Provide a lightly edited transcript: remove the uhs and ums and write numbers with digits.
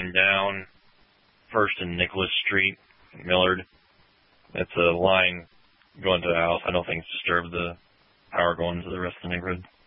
going down First and Nicholas Street, Millard. It's a line going to the house. I don't think it's disturbed the power going to the rest of the neighborhood.